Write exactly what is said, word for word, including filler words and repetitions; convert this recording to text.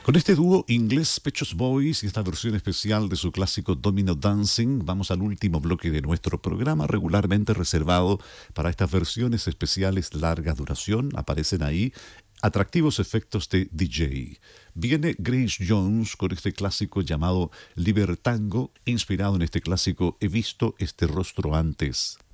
Con este dúo inglés Pet Shop Boys y esta versión especial de su clásico Domino Dancing, vamos al último bloque de nuestro programa, regularmente reservado para estas versiones especiales larga duración. Aparecen ahí atractivos efectos de D J. Viene Grace Jones con este clásico llamado Libertango, inspirado en este clásico He visto este rostro antes.